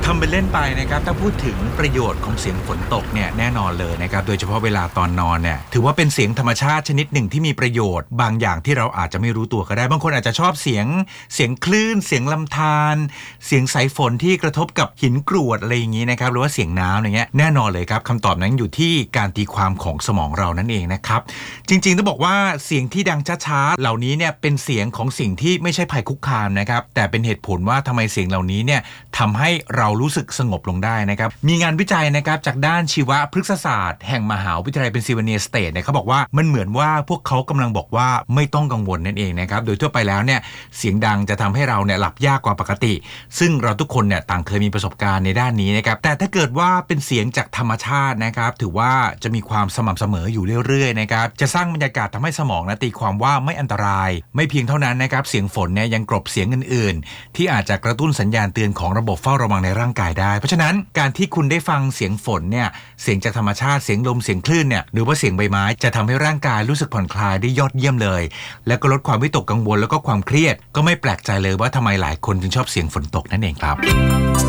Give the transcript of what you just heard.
ทำเป็นเล่นไปนะครับถ้าพูดถึงประโยชน์ของเสียงฝนตกเนี่ยแน่นอนเลยนะครับโดยเฉพาะเวลาตอนนอนเนี่ยถือว่าเป็นเสียงธรรมชาติชนิดหนึ่งที่มีประโยชน์บางอย่างที่เราอาจจะไม่รู้ตัวก็ได้บางคนอาจจะชอบเสียงคลื่นเสียงลำธารเสียงสายฝนที่กระทบกับหินกรวดอะไรอย่างนี้นะครับหรือว่าเสียงน้ำอะไรเงี้ยแน่นอนเลยครับคำตอบนั้นอยู่ที่การตีความของสมองเรานั่นเองนะครับจริงๆต้องบอกว่าเสียงที่ดังช้าๆเหล่านี้เนี่ยเป็นเสียงของสิ่งที่ไม่ใช่ภัยคุกคามนะครับแต่เป็นเหตุผลว่าทำไมเสียงเหล่านี้เนี่ยทำให้เรารู้สึกสงบลงได้นะครับมีงานวิจัยนะครับจากด้านชีวพฤกษศาสตร์แห่งมหาวิทยาลัยเพนซิลเวเนียสเตทเนี่ยเขาบอกว่ามันเหมือนว่าพวกเขากำลังบอกว่าไม่ต้องกังวลนั่นเองนะครับโดยทั่วไปแล้วเนี่ยเสียงดังจะทำให้เราเนี่ยหลับยากกว่าปกติซึ่งเราทุกคนเนี่ยต่างเคยมีประสบการณ์ในด้านนี้นะครับแต่ถ้าเกิดว่าเป็นเสียงจากธรรมชาตินะครับถือว่าจะมีความสม่ำเสมออยู่เรื่อยๆนะครับจะสร้างบรรยากาศทำให้สมองนะตีความว่าไม่อันตรายไม่เพียงเท่านั้นนะครับเสียงฝนเนี่ยยังกลบเสียงอื่นๆที่อาจจะกระตุ้นสัญญาณเตือนของระบบเฝ้าระวังในร่างกายได้เพราะฉะนั้นการที่คุณได้ฟังเสียงฝนเนี่ยเสียงจากธรรมชาติเสียงลมเสียงคลื่นเนี่ยหรือว่าเสียงใบไม้จะทำให้ร่างกายรู้สึกผ่อนคลายได้ยอดเยี่ยมเลยและก็ลดความวิตกกังวลแล้วก็ความเครียดก็ไม่แปลกใจเลยว่าทำไมหลายคนจึงชอบเสียงฝนตกนั่นเองครับ